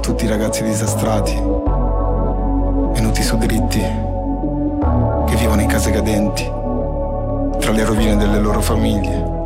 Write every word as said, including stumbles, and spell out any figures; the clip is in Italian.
tutti i ragazzi disastrati, venuti su dritti, che vivono in case cadenti, tra le rovine delle loro famiglie.